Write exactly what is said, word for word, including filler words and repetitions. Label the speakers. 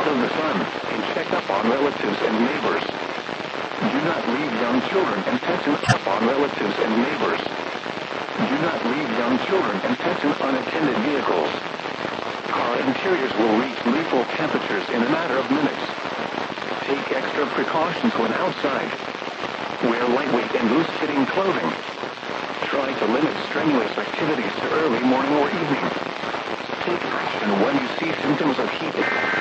Speaker 1: of the sun, and check up on relatives and neighbors. Do not leave young children and pets in up on relatives and neighbors. Do not leave young children and pets in unattended vehicles. Car interiors will reach lethal temperatures in a matter of minutes. Take extra precautions when outside. Wear lightweight and loose-fitting clothing. Try to limit strenuous activities to early morning or evening. Take action when you see symptoms of heat.